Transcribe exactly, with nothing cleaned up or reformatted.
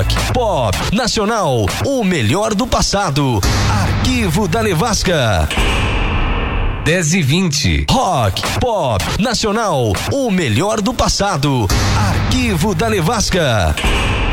Rock, pop, nacional, o melhor do passado. Arquivo da Nevasca. dez e vinte. Rock, pop, nacional, o melhor do passado. Arquivo da Nevasca.